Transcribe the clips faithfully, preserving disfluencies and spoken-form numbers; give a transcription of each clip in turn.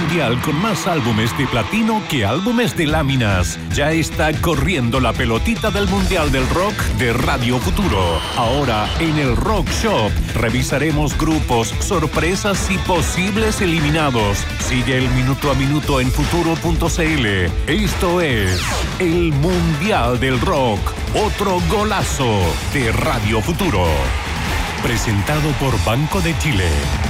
mundial con más álbumes de platino que álbumes de láminas. Ya está corriendo la pelotita del Mundial del Rock de Radio Futuro. Ahora en el Rock Shop revisaremos grupos, sorpresas y posibles eliminados. Sigue el minuto a minuto en futuro punto c l. Esto es el Mundial del Rock. Otro golazo de Radio Futuro. Presentado por Banco de Chile.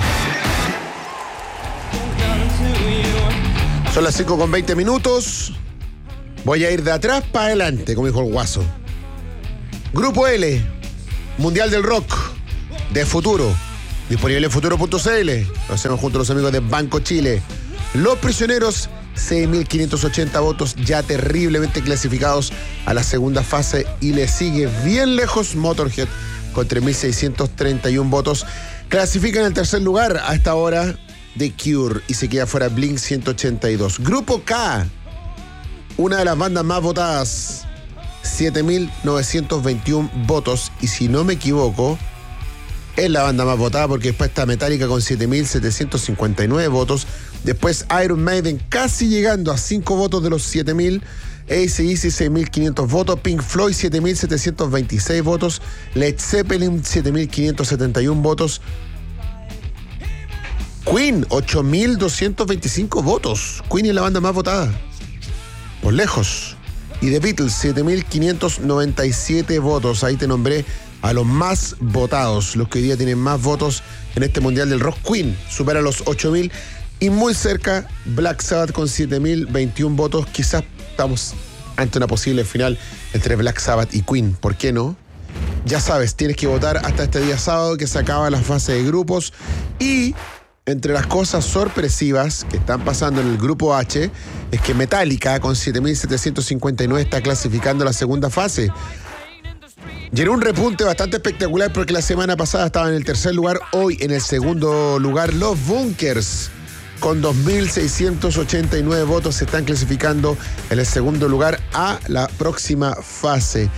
Son las cinco con veinte minutos. Voy a ir de atrás para adelante, como dijo el Guaso. Grupo L, Mundial del Rock de Futuro. Disponible en futuro punto c l. Lo hacemos junto a los amigos de Banco Chile. Los Prisioneros, seis mil quinientos ochenta votos, ya terriblemente clasificados a la segunda fase. Y le sigue bien lejos Motorhead con tres mil seiscientos treinta y uno votos. Clasifica en el tercer lugar a esta hora The Cure y se queda fuera Blink ciento ochenta y dos. Grupo K, una de las bandas más votadas, siete mil novecientos veintiuno votos. Y si no me equivoco, es la banda más votada porque después está Metallica con siete mil setecientos cincuenta y nueve votos. Después Iron Maiden casi llegando a cinco votos de los siete mil. A C D C seis mil quinientos votos. Pink Floyd siete mil setecientos veintiséis votos. Led Zeppelin siete mil quinientos setenta y uno votos. Queen ocho mil doscientos veinticinco votos. Queen es la banda más votada por lejos. Y The Beatles siete mil quinientos noventa y siete votos. Ahí te nombré a los más votados, los que hoy día tienen más votos en este Mundial del Rock. Queen supera los ocho mil y muy cerca Black Sabbath con siete mil veintiuno votos. Quizás estamos ante una posible final entre Black Sabbath y Queen. ¿Por qué no? Ya sabes, tienes que votar hasta este día sábado que se acaba la fase de grupos. Y entre las cosas sorpresivas que están pasando en el grupo H es que Metallica con siete mil setecientos cincuenta y nueve está clasificando la segunda fase. Y en un repunte bastante espectacular porque la semana pasada estaba en el tercer lugar, hoy en el segundo lugar los Bunkers con dos mil seiscientos ochenta y nueve votos se están clasificando en el segundo lugar a la próxima fase.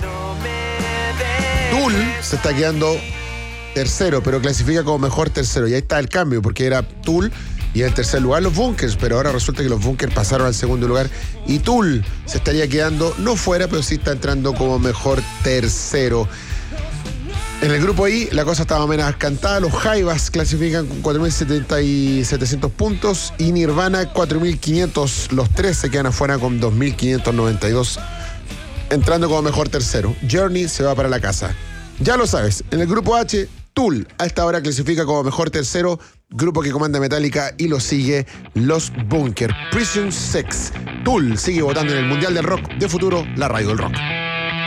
Tool se está quedando tercero, pero clasifica como mejor tercero. Y ahí está el cambio, porque era Tool y en el tercer lugar los Bunkers, pero ahora resulta que los Bunkers pasaron al segundo lugar y Tool se estaría quedando, no fuera, pero sí está entrando como mejor tercero. En el grupo I la cosa estaba menos cantada. Los Jaivas clasifican con cuatro mil setecientos puntos y Nirvana cuatro mil quinientos. Los tres se quedan afuera con dos mil quinientos noventa y dos, entrando como mejor tercero. Journey se va para la casa. Ya lo sabes, en el grupo H, Tool a esta hora clasifica como mejor tercero, grupo que comanda Metallica y lo sigue los Bunkers. Prison Sex. Tool sigue votando en el Mundial del Rock de Futuro, la radio del rock.